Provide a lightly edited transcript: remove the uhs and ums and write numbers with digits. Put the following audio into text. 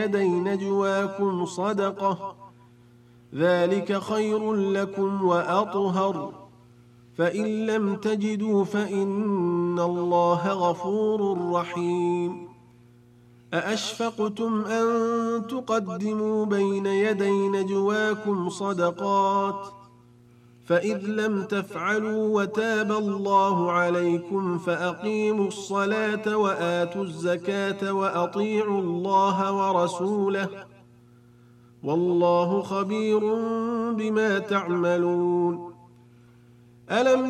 يدي نجواكم صدقة ذلك خير لكم وأطهر فإن لم تجدوا فإن الله غفور رحيم أأشفقتم أن تقدموا بين يدي نجواكم صدقات فإذ لم تفعلوا وتاب الله عليكم فأقيموا الصلاة وآتوا الزكاة وأطيعوا الله ورسوله والله خبير بما تعملون ألم